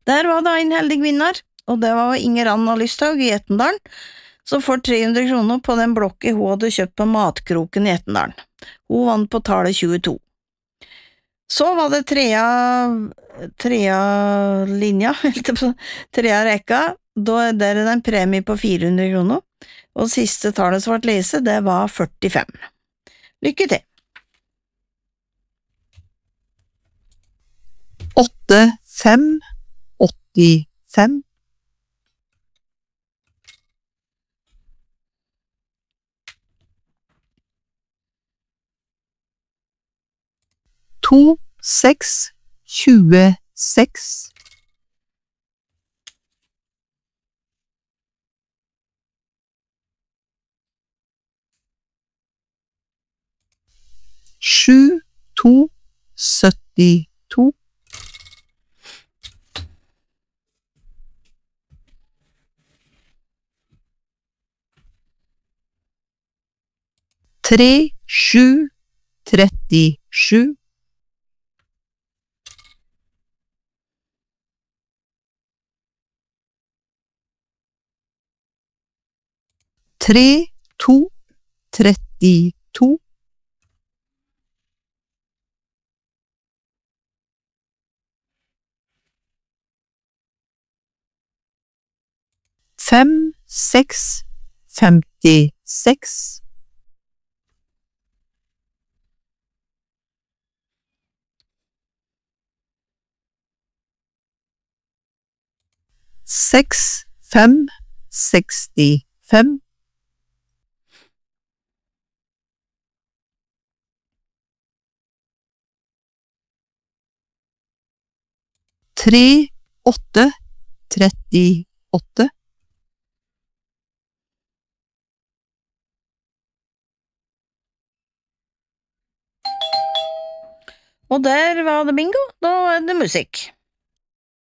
Der var det en heldig vinner, og det var Inger Anna Lysthaug i Etendalen, som får 300 kroner på den blokket hun hadde kjøpt på Matkroken i Etendalen. Hun vant på tallet 22. Så var det trea linja, trea rekka, da der er det en premie på 400 kroner, og siste tallet som ble lese, det var 45. Lykke til! 85. 26. 72. 37. 32. 56. 56. Seks, fem, 65. 38. 38. Og der var det bingo, da er det musikk.